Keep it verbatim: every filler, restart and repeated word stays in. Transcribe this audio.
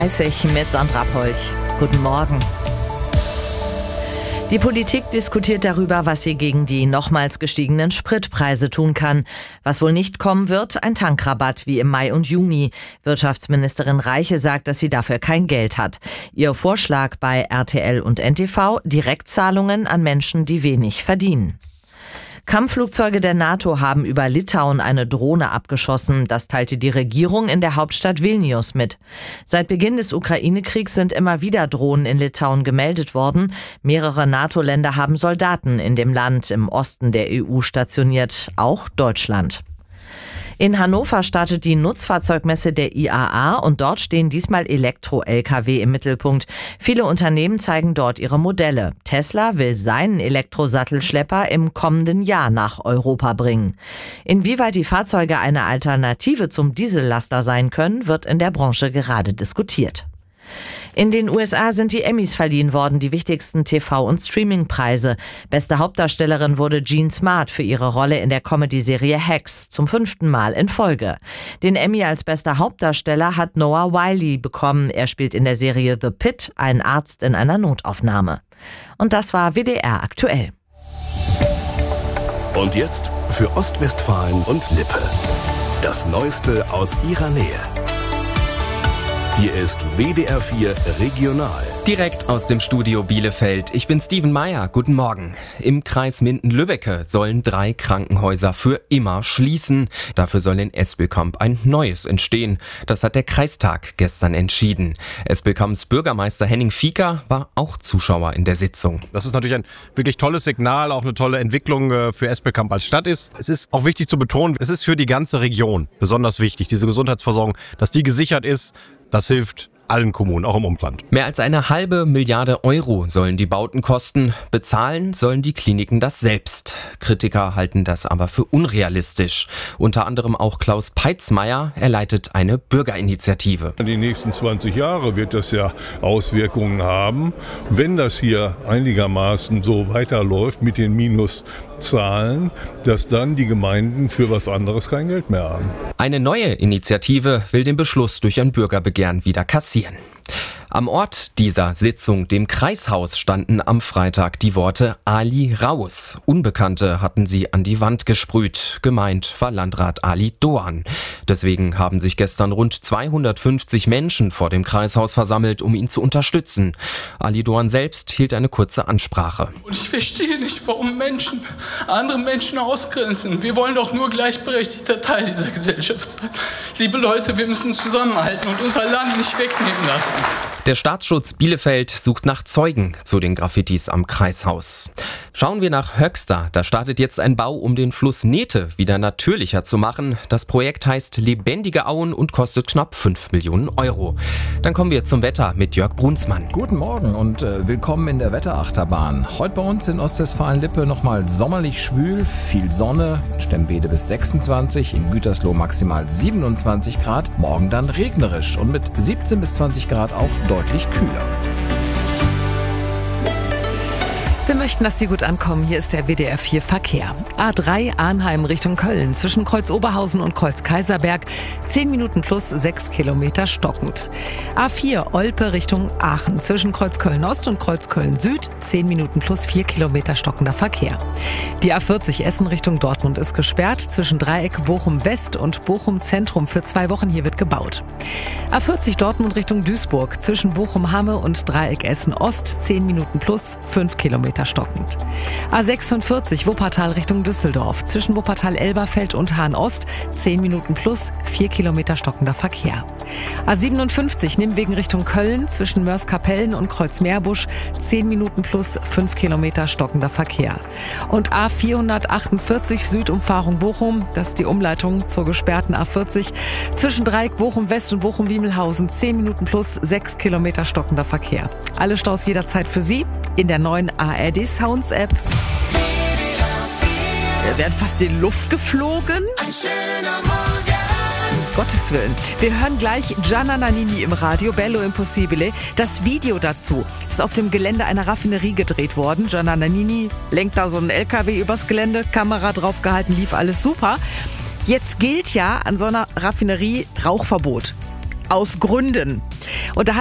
dreißig mit Sandra Polch. Guten Morgen. Die Politik diskutiert darüber, was sie gegen die nochmals gestiegenen Spritpreise tun kann. Was wohl nicht kommen wird, ein Tankrabatt wie im Mai und Juni. Wirtschaftsministerin Reiche sagt, dass sie dafür kein Geld hat. Ihr Vorschlag bei R T L und N T V: Direktzahlungen an Menschen, die wenig verdienen. Kampfflugzeuge der NATO haben über Litauen eine Drohne abgeschossen. Das teilte die Regierung in der Hauptstadt Vilnius mit. Seit Beginn des Ukraine-Kriegs sind immer wieder Drohnen in Litauen gemeldet worden. Mehrere NATO-Länder haben Soldaten in dem Land im Osten der E U stationiert, auch Deutschland. In Hannover startet die Nutzfahrzeugmesse der I A A und dort stehen diesmal Elektro-L K W im Mittelpunkt. Viele Unternehmen zeigen dort ihre Modelle. Tesla will seinen Elektrosattelschlepper im kommenden Jahr nach Europa bringen. Inwieweit die Fahrzeuge eine Alternative zum Diesellaster sein können, wird in der Branche gerade diskutiert. In den U S A sind die Emmys verliehen worden, die wichtigsten T V- und Streaming-Preise. Beste Hauptdarstellerin wurde Jean Smart für ihre Rolle in der Comedy-Serie Hacks, zum fünften Mal in Folge. Den Emmy als bester Hauptdarsteller hat Noah Wyle bekommen. Er spielt in der Serie The Pit einen Arzt in einer Notaufnahme. Und das war W D R aktuell. Und jetzt für Ostwestfalen und Lippe. Das Neueste aus ihrer Nähe. Hier ist W D R vier Regional. Direkt aus dem Studio Bielefeld. Ich bin Steven Meyer. Guten Morgen. Im Kreis Minden-Lübbecke sollen drei Krankenhäuser für immer schließen. Dafür soll in Espelkamp ein neues entstehen. Das hat der Kreistag gestern entschieden. Espelkamps Bürgermeister Henning Fieker war auch Zuschauer in der Sitzung. Das ist natürlich ein wirklich tolles Signal, auch eine tolle Entwicklung für Espelkamp als Stadt ist. Es ist auch wichtig zu betonen, es ist für die ganze Region besonders wichtig, diese Gesundheitsversorgung, dass die gesichert ist. Das hilft allen Kommunen, auch im Umland. Mehr als eine halbe Milliarde Euro sollen die Bauten kosten. Bezahlen sollen die Kliniken das selbst. Kritiker halten das aber für unrealistisch. Unter anderem auch Klaus Peitzmeier. Er leitet eine Bürgerinitiative. In den nächsten zwanzig Jahren wird das ja Auswirkungen haben. Wenn das hier einigermaßen so weiterläuft mit den Minuszahlen, dass dann die Gemeinden für was anderes kein Geld mehr haben. Eine neue Initiative will den Beschluss durch ein Bürgerbegehren wieder kassieren. Am Ort dieser Sitzung, dem Kreishaus, standen am Freitag die Worte Ali raus. Unbekannte hatten sie an die Wand gesprüht. Gemeint war Landrat Ali Doan. Deswegen haben sich gestern rund zweihundertfünfzig Menschen vor dem Kreishaus versammelt, um ihn zu unterstützen. Ali Doan selbst hielt eine kurze Ansprache. Und ich verstehe nicht, warum Menschen andere Menschen ausgrenzen. Wir wollen doch nur gleichberechtigter Teil dieser Gesellschaft sein. Liebe Leute, wir müssen zusammenhalten und unser Land nicht wegnehmen lassen. Der Staatsschutz Bielefeld sucht nach Zeugen zu den Graffitis am Kreishaus. Schauen wir nach Höxter. Da startet jetzt ein Bau, um den Fluss Nethe wieder natürlicher zu machen. Das Projekt heißt Lebendige Auen und kostet knapp fünf Millionen Euro. Dann kommen wir zum Wetter mit Jörg Brunsmann. Guten Morgen und äh, willkommen in der Wetterachterbahn. Heute bei uns in Ostwestfalen-Lippe nochmal sommerlich schwül, viel Sonne, in Stemwede bis sechsundzwanzig, in Gütersloh maximal siebenundzwanzig Grad, morgen dann regnerisch und mit siebzehn bis zwanzig Grad auch deutlich kühler. Wir möchten, dass Sie gut ankommen. Hier ist der W D R vier Verkehr. A drei Arnheim Richtung Köln zwischen Kreuz Oberhausen und Kreuz Kaiserberg. zehn Minuten plus sechs Kilometer stockend. A vier Olpe Richtung Aachen zwischen Kreuz Köln Ost und Kreuz Köln Süd. zehn Minuten plus vier Kilometer stockender Verkehr. Die A vierzig Essen Richtung Dortmund ist gesperrt zwischen Dreieck Bochum West und Bochum Zentrum für zwei Wochen. Hier wird gebaut. A vierzig Dortmund Richtung Duisburg zwischen Bochum Hamme und Dreieck Essen Ost. zehn Minuten plus fünf Kilometer stockend. A sechsundvierzig Wuppertal Richtung Düsseldorf zwischen Wuppertal-Elberfeld und Hahn-Ost zehn Minuten plus vier Kilometer stockender Verkehr. A siebenundfünfzig Nimwegen Richtung Köln zwischen Mörs-Kapellen und Kreuz-Meerbusch zehn Minuten plus fünf Kilometer stockender Verkehr. Und A vierhundertachtundvierzig Südumfahrung Bochum, das ist die Umleitung zur gesperrten A vierzig, zwischen Dreieck Bochum West und Bochum Wiemelhausen zehn Minuten plus sechs Kilometer stockender Verkehr. Alle Staus jederzeit für Sie in der neuen A R D Sounds App. Wir werden fast in die Luft geflogen. Ein schöner Morgen. Um Gottes Willen. Wir hören gleich Gianna Nannini im Radio, Bello Impossibile. Das Video dazu ist auf dem Gelände einer Raffinerie gedreht worden. Gianna Nannini lenkt da so einen L K W übers Gelände, Kamera drauf gehalten, lief alles super. Jetzt gilt ja an so einer Raffinerie Rauchverbot. Aus Gründen. Und da